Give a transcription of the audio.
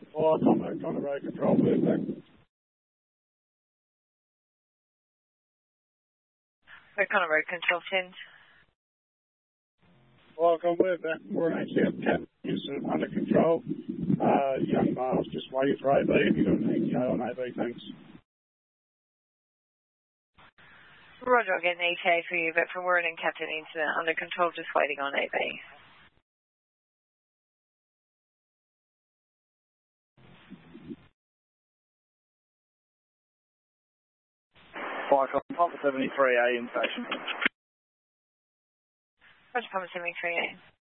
Oh, I'm on the road control, please, back. We're kind of road control, Tim. Welcome, we're actually at Cat incident under control. Young Miles just waiting for AB. Have you got an ETA on AB? Thanks. Roger, I'll get an ETA for you, but for Warren and Captain incident under control, just waiting on AB. Fire Pump 73A in station. Roger, Pump 73A.